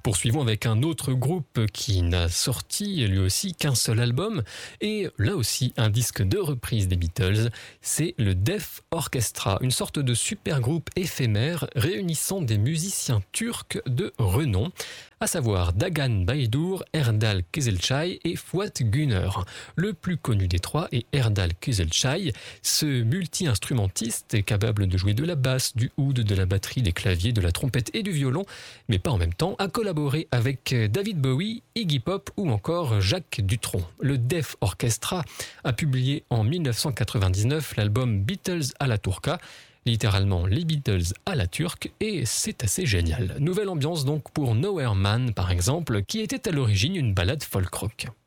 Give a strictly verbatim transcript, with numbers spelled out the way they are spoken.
Poursuivons avec un autre groupe qui n'a sorti lui aussi qu'un seul album et là aussi un disque de reprise des Beatles, c'est le Def Orchestra, une sorte de super groupe éphémère réunissant des musiciens turcs de renom, à savoir Dagan Baydur, Erdal Kezelçay et Fuat Güner. Le plus connu des trois est Erdal Kezelçay, ce multi-instrumentiste est capable de jouer de la basse, du oud, de la batterie, des claviers, de la trompette et du violon, mais pas en même temps, a collaboré avec David Bowie, Iggy Pop ou encore Jacques Dutronc. Le Def Orchestra a publié en dix-neuf cent quatre-vingt-dix-neuf l'album Beatles à la Turca, littéralement les Beatles à la turque, et c'est assez génial. Nouvelle ambiance donc pour Nowhere Man par exemple, qui était à l'origine une ballade folk rock.